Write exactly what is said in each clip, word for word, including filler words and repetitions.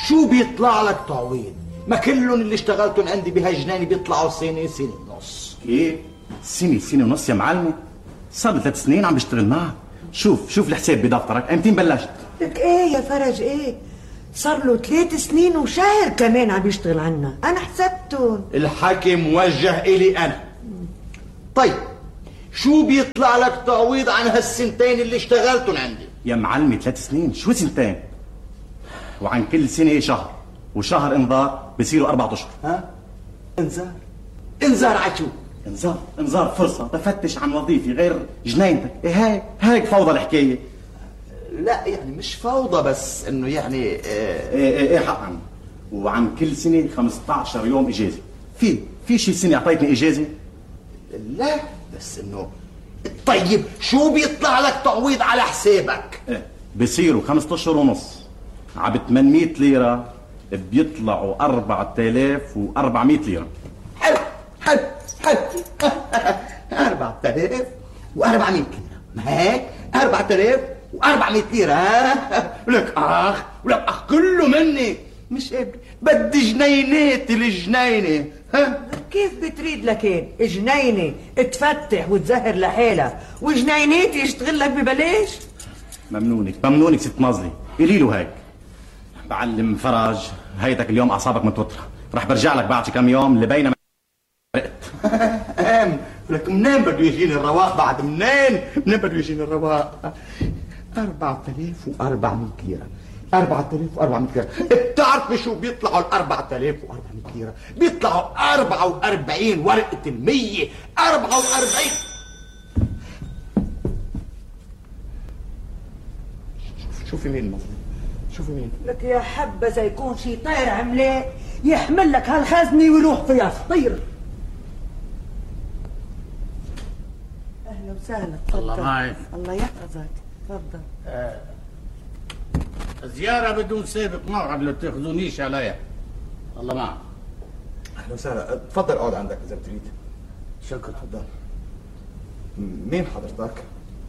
شو بيطلع لك تعويض؟ ما كلهم اللي اشتغلتهم عندي بهالجناني بيطلعوا سنه سنه ونص. كيف؟ سنه سنه ونص يا معلمه؟ صار لي ثلاث سنين عم بشتغل معك. شوف شوف الحساب بدفترك، امتين بلشت؟ لك ايه يا فرج ايه؟ صار له ثلاث سنين وشهر كمان عم يشتغل عنا، انا حسبتهم. الحكي موجه الي انا. طيب شو بيطلع لك تعويض عن هالسنتين اللي اشتغلتهم عندي؟ يا معلمي ثلاث سنين، شو سنتين؟ وعن كل سنه شهر، وشهر انذار بصيروا اربع اشهر. ها؟ انذار؟ انذار على شو؟ انذار انذار فرصه تفتش عن وظيفه غير جنينتك. ايه هيك هيك فوضى الحكايه. لا يعني مش فوضى، بس انه يعني اه ايه ايه, إيه حقا. وعن كل سنه خمسة عشر يوم اجازه. في في شي سنه اعطيتني اجازه؟ لا بس انه طيب شو بيطلع لك تعويض على حسابك؟ ايه بصيروا خمسة اشهر ونص على ثمانمية ليره، بيطلعوا أربعة آلاف وأربعمية ليره. حلو حلو حلو أربعة آلاف وأربعمية ليره، ما هيك؟ أربعة آلاف وأربعمية ليره. ها ولك اخ ولك اخ كله مني، مش ابني، بدي جنينات الجنينه. ها كيف بتريد لكين جنينه تفتح وتزهر لحالها وجنينات يشتغل لك ببلاش؟ ممنونك ممنونك ست ناظري، قولي له هيك. بعلم فرج هيتك اليوم اعصابك متوتره، رح برجع لك بعد كم يوم لبين ما رقت. ام لك منين بده يجيني الرواق بعد؟ منين منين بده يجيني الرواق؟ أربعة آلاف وأربعمية ليره، أربعة آلاف وأربعمية ليره. بتعرف شو بيطلعوا ال أربعة آلاف وأربعمية ليره؟ بيطلعوا أربعة وأربعين ورقه المية. أربعة وأربعين. شوفي مين المظلوم، شوفي مين. لك يا حبذا يكون شي طير عملاق يحمل لك هالخزنه ويروح فيها طير. اهلا وسهلا. الله معك. الله يحفظك. تفضل. آه. زيارة بدون سابق موعد، لا تاخذونيش عليها. الله معك. اهلا وسهلا، تفضل اقعد عندك اذا بتريد. شكرا. تفضل. مين حضرتك؟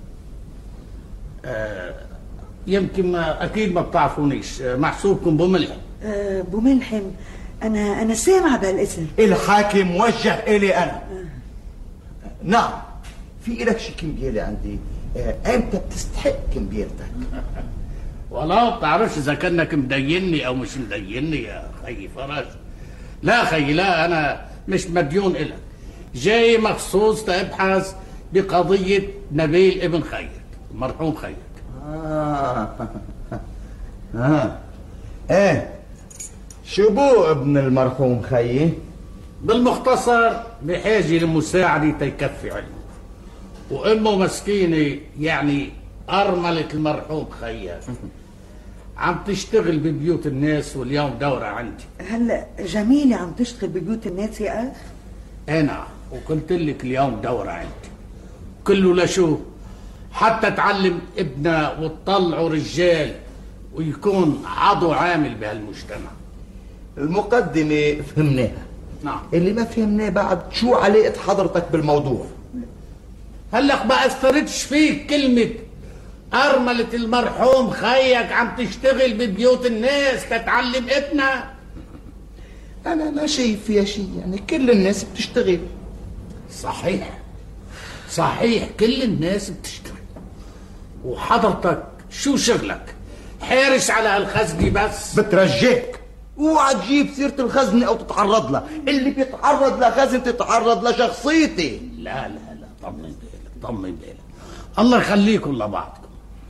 آه. يمكن ما اكيد ما بتعرفونيش، محسوبكم بملحم. أه بملحم، انا انا سامعه بهالاسم. الحاكم موجه الي انا. أه. نعم، في إلك شي كمبيالة عندي. أه امتى بتستحق كمبيالتك؟ والله بتعرفش اذا كانك مديني او مش مديني يا خي فرج. لا خي لا، انا مش مديون الك، جاي مخصوص تبحث بقضية نبيل ابن خيك المرحوم خيك. آه. آه. ايه شو بو ابن المرحوم خيي؟ بالمختصر بحاجة لمساعدة تيكفي علمه، وامه مسكينة يعني أرملة المرحوم خيا عم تشتغل ببيوت الناس واليوم دورة عندي. هلا جميلة عم تشتغل ببيوت الناس يا أخ؟ أنا وقلت لك اليوم دورة عندي كله لشو؟ حتى تعلم ابنها وتطلعوا رجال ويكون عضو عامل بهالمجتمع. المقدمة فهمناها. نعم. اللي ما فهمناه بعد شو علاقة حضرتك بالموضوع؟ هلق ما أثرتش فيك كلمة أرملة المرحوم خيك عم تشتغل ببيوت الناس تتعلم ابنها؟ أنا ما شايف فيها شيء، يعني كل الناس بتشتغل. صحيح صحيح كل الناس بتشتغل، وحضرتك شو شغلك؟ حارس على هالخزنة بس؟ بترجاك اوعى تجيب سيرة الخزنة أو تتعرض لها، اللي بيتعرض لخزنة تتعرض لشخصيتي. لا لا لا طمن بالك طمن بالك، الله يخليكم لبعضكم.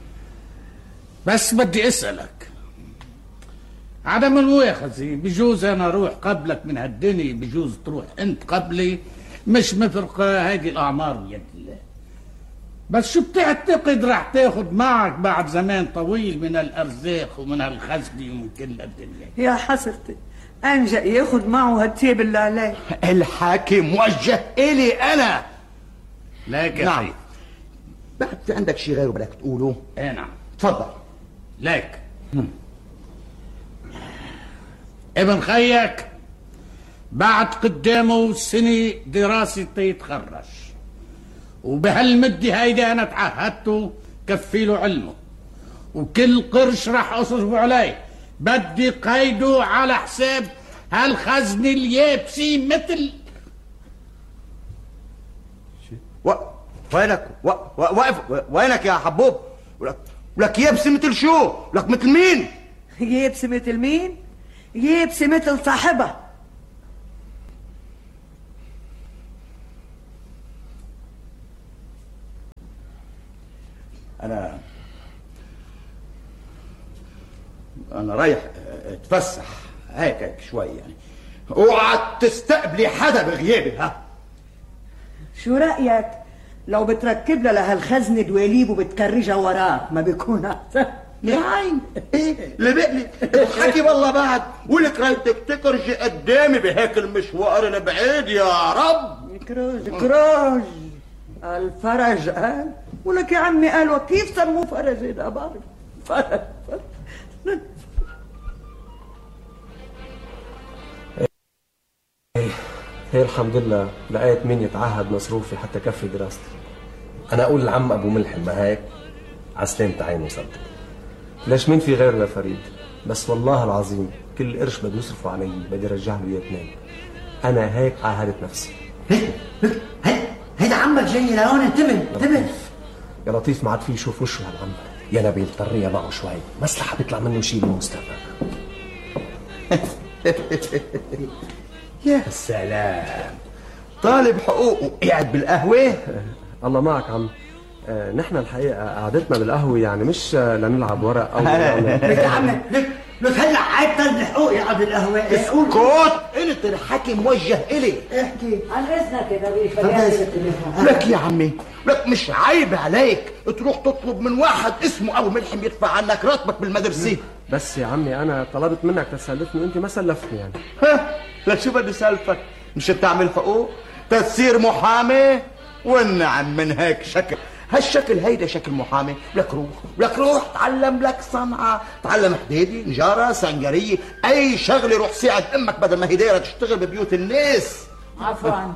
بس بدي أسألك عدم المؤاخذة، بجوز أنا أروح قبلك من هالدنيا، بجوز تروح أنت قبلي، مش مفرقة هذه الأعمار بيد الله. بس شو بتعتقد رح تاخد معك بعد زمان طويل من الأرزاق ومن الخزنة ومن كل الدنيا؟ يا حسرتي أنجأ ياخد معه هالتيب اللي عليه. الحاكم موجه إلي أنا. لك نعم. بعد في عندك شيء غيره بدك تقوله؟ ايه نعم. تفضل. لك ابن خيك بعد قدامه سنة دراسة يتخرج، وبهالمدة هيدي أنا تعهدته كفي له علمه، وكل قرش راح أصرفه عليه بدي قيده على حساب هالخزن اليابسي مثل و... وينك و... و... واقف وينك يا حبوب؟ ولك ولك يابسي مثل شو؟ ولك مثل مين؟ يابسي مثل مين؟ يابسي مثل صاحبها. انا انا رايح اتفسح هيك هيك شوي يعني. اوعى تستقبلي حدا بغيابي. ها شو رأيك لو بتركب لها لهالخزنة دواليب وبتكرجها وراك؟ ما بيكون احسن؟ يا عين ايه اللي بقلي حكي والله بعد. ولك رايتك تكرجي قدامي بهيك المشوار البعيد يا رب. كروج كروج الفرج قال. ولك يا عمي قالوا كيف سموه فرج؟ انا بعرف فرج فرج. هي الحمد لله لقيت مين يتعهد مصروفي حتى كفي دراستي. انا اقول لعم ابو ملحم ما هيك عسلامة عينه صدق. ليش مين في غيرنا فريد؟ بس والله العظيم كل قرش بده يصرفوا علي بدي ارجع له اياه اثنين. انا هيك عاهدت نفسي. هيدا عمك جاي لهون. انتبه انتبه يا لطيف ما عاد في يشوف وشه هالعم. يا نبيل طريه معه شوي مصلحه بيطلع منه شيء بالمستقبل. يا سلام طالب حقوق وقاعد بالقهوة. الله معك عم. آه نحن الحقيقة قعدتنا بالقهوة يعني مش آه لنلعب ورق أو لك يا عم لك لك هلا عيب طالب الحقوق يقعد بالقهوة. اسكت انت الحكي موجه الي. احكي عن اذنك يا نبيل. لك يا عمي لك مش عيب عليك تروح تطلب من واحد اسمه ابو ملحم يدفع عنك راتبك بالمدرسة؟ بس يا عمي أنا طلبت منك تسلفني وأنت ما سلفتني يعني. ها لك شو بدي سالفك؟ مش تعمل حقوق تصير محامي؟ والنعم من هيك شكل. هالشكل هيدا شكل محامي. لك روح لك روح تعلم لك صنعة، تعلم حديدي نجارة سنجرية اي شغلة. روح ساعد امك بدل ما هي دايرة تشتغل ببيوت الناس. عفوا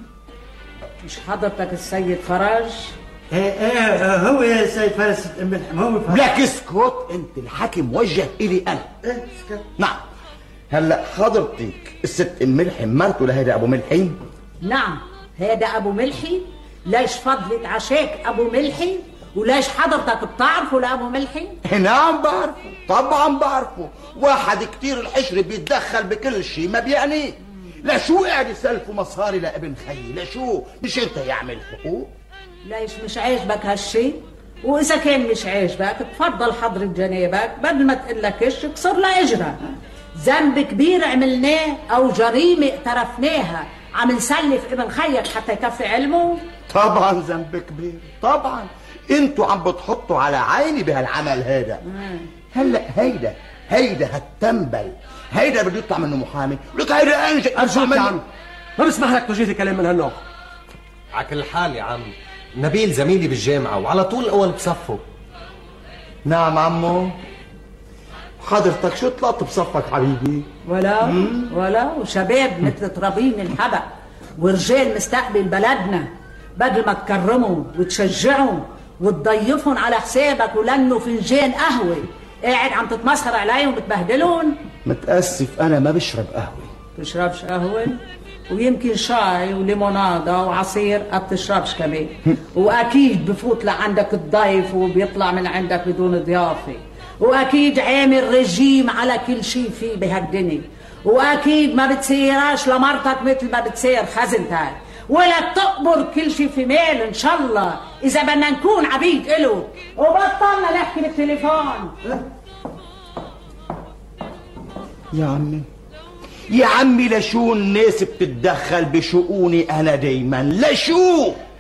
مش حضرتك السيد فرج؟ ايه ايه هو يا سيد فرج ام ملحم هو فرج. لك اسكت انت الحكي موجه الي انا. ايه اسكت. نعم هلا حضرتك الست ام ملحم مرته لهيدا ابو ملحم؟ نعم هيدا ابو ملحي. ليش فضلت عشاك ابو ملحي؟ وليش حضرتك بتعرفه لابو ملحي؟ نعم بعرفه طبعا بعرفه. واحد كتير الحشر بيتدخل بكل شيء ما بيعنيه. لشو قاعد يسلفوا مصاري لابن خيي؟ لشو مش انت يعمل حقوق؟ ليش مش عاجبك هالشي؟ واذا كان مش عاجبك تفضل حضرة جنابك بدل ما تقلكش اكسر لا اجرك. ذنب كبير عملناه او جريمه اقترفناها عم نسلف ابن خيك حتى يكفي علمه؟ طبعا ذنب كبير طبعا. انتوا عم بتحطوا على عيني بهالعمل هيدا. هلا هيدا هيدا هالتنبل هيدا بده يطلع منه محامي. لك هيدا انجا ارجع يا عم ما بسمح لك تجيتي كلام من هالنوع. على كل حال يا عم نبيل زميلي بالجامعة وعلى طول أول بصفه. نعم عمو. حضرتك شو طلعت بصفك حبيبي؟ ولا مم. ولا وشباب مثل ترابين الحبق ورجال مستقبل بلدنا بدل ما تكرمهم وتشجعهم وتضيفهم على حسابك ولنوا فنجان قهوة قاعد عم تتمسخر عليهم وبتبهدلهم. متأسف أنا ما بشرب قهوة. بتشربش قهوة؟ ويمكن شاي وليمونادا وعصير ما بتشربش كمان. واكيد بفوت لعندك الضيف وبيطلع من عندك بدون ضيافه. واكيد عامل رجيم على كل شيء فيه بهالدنيا. واكيد ما بتسيرش لمرتك مثل ما بتسير خزنتك ولا بتقبر كل شيء في مال ان شاء الله اذا بدنا نكون عبيد إله. وبطلنا نحكي بالتليفون. يا عمي يا عمي لشو الناس بتتدخل بشؤوني انا دايما؟ لشو